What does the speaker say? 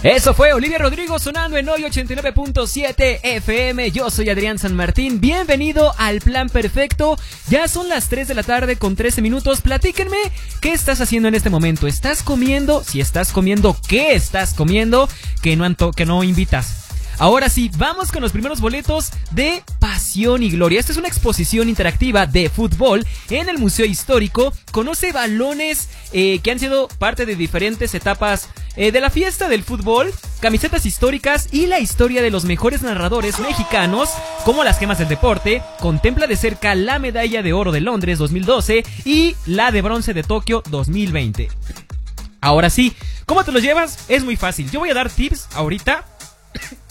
Eso fue Olivia Rodrigo sonando en hoy 89.7 FM. Yo soy Adrián San Martín. Bienvenido al Plan Perfecto. Ya son las 3 de la tarde con 13 minutos. Platíquenme qué estás haciendo en este momento. ¿Estás comiendo? Si estás comiendo, ¿qué estás comiendo? Que no invitas. Ahora sí, vamos con los primeros boletos de Pasión y Gloria. Esta es una exposición interactiva de fútbol en el Museo Histórico. Conoce balones que han sido parte de diferentes etapas de la fiesta del fútbol, camisetas históricas y la historia de los mejores narradores mexicanos, como las gemas del deporte. Contempla de cerca la medalla de oro de Londres 2012 y la de bronce de Tokio 2020. Ahora sí, ¿cómo te los llevas? Es muy fácil. Yo voy a dar tips ahorita